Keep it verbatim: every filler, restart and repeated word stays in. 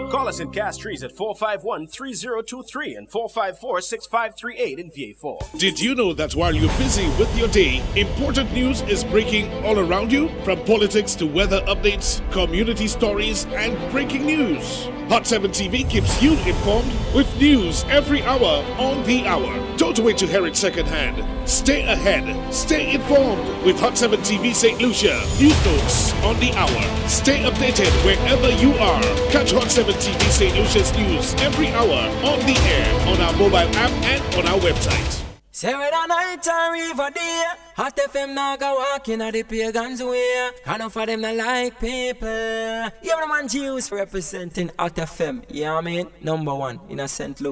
Call us in Castries at four five one, three zero two three and four five four, six five three eight in V A four. Did you know that while you're busy with your day, important news is breaking all around you? From politics to weather updates, community stories, and breaking news. Hot seven T V keeps you informed with news every hour on the hour. Don't wait to hear it secondhand. Stay ahead. Stay informed with Hot seven T V Saint Lucia. News notes on the hour. Stay updated wherever you are. Catch Hot seven T V Saint Lucia's news every hour on the air, on our mobile app, and on our website. Say whether night or river day, Hot F M now go walking at the pagans way. Enough of them not like people. Yeah, man, Jews representing Hot F M. Yeah, I mean, number one in a Saint Louis.